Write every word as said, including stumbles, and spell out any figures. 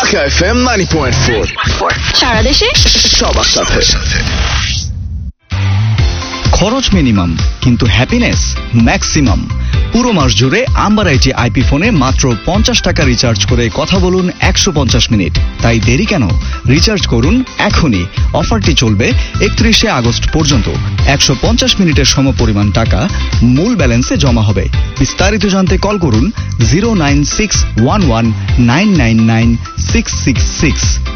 Dhaka FM ninety point four, সারা দেশে সবার সাথে। খরচ মিনিমাম কিন্তু হ্যাপিনেস ম্যাক্সিমাম। পুরো মাস জুড়ে আম্বার আইটি আইপি ফোনে মাত্র পঞ্চাশ টাকা রিচার্জ করে কথা বলুন একশো পঞ্চাশ মিনিট। তাই দেরি কেন? রিচার্জ করুন এখনই। অফারটি চলবে একত্রিশে আগস্ট পর্যন্ত। একশো পঞ্চাশ মিনিটের সমপরিমাণ টাকা মূল ব্যালেন্সে জমা হবে। বিস্তারিত জানতে কল করুন zero nine six one one nine nine nine six six six.